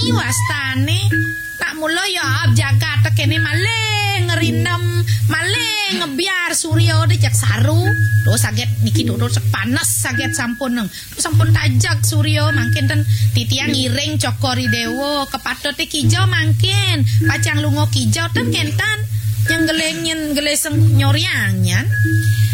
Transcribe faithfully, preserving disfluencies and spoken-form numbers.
bengi wastane. Tak mula ya Jakarta kene malih ngerinem, malih ngebiar Surya dicek saru. Terus saget niki dodol panas saget sampun neng. Terus sampun tajak Surya mangkin ten titiang iring cokori dewo kepatote kijau mangkin. Pacang lungo kijau ten kentan yang gelengin geleseng nyoryangan.